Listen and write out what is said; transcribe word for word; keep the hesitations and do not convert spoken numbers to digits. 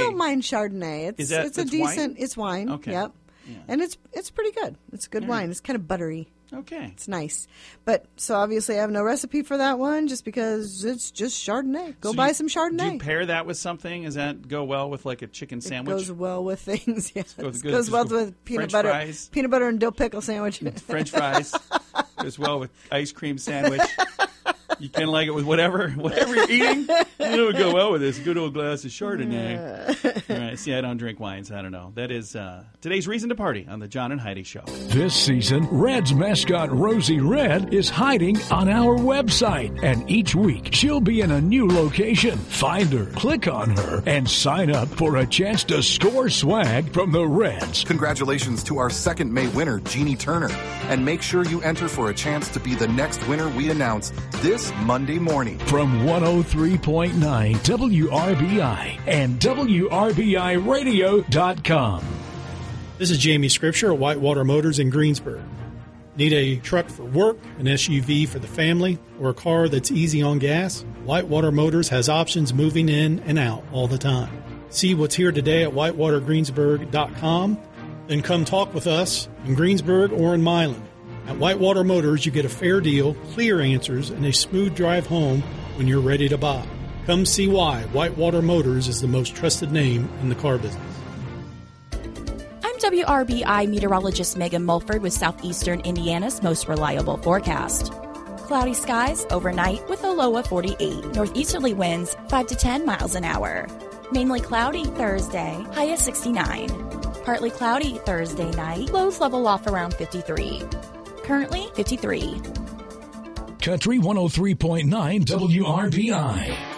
don't mind Chardonnay. It's Is that, it's a that's decent. wine? It's wine. Okay. Yep. Yeah. And it's it's pretty good. It's good All wine. right. It's kind of buttery. Okay. It's nice. But so obviously I have no recipe for that one just because it's just Chardonnay. Go So buy you- some Chardonnay. Do you pair that with something? Does that go well with like a chicken sandwich? It goes well with things. Yes. goes It good. goes Just well go with peanut French butter, fries. peanut butter and dill pickle sandwich. French fries. Goes well with ice cream sandwich. You kind of like it with whatever whatever you're eating. It would go well with this good old glass of Chardonnay. All right. See, I don't drink wine, so I don't know. That is uh, today's Reason to Party on the John and Heidi Show. This season, Red's mascot Rosie Red is hiding on our website, and each week she'll be in a new location. Find her, click on her, and sign up for a chance to score swag from the Reds. Congratulations to our second May winner, Jeannie Turner. And make sure you enter for a chance to be the next winner we announce this Monday morning. From one oh three point nine W R B I and W R B I radio dot com. This is Jamie Scripture at Whitewater Motors in Greensburg. Need a truck for work, an S U V for the family, or a car that's easy on gas? Whitewater Motors has options moving in and out all the time. See what's here today at whitewater greensburg dot com. Then come talk with us in Greensburg or in Milan. At Whitewater Motors, you get a fair deal, clear answers, and a smooth drive home when you're ready to buy. Come see why Whitewater Motors is the most trusted name in the car business. I'm W R B I meteorologist Megan Mulford with Southeastern Indiana's most reliable forecast. Cloudy skies overnight with a low of forty-eight. Northeasterly winds five to ten miles an hour. Mainly cloudy Thursday, high of sixty-nine. Partly cloudy Thursday night, lows level off around fifty-three. Currently fifty-three. Country one oh three point nine W R B I.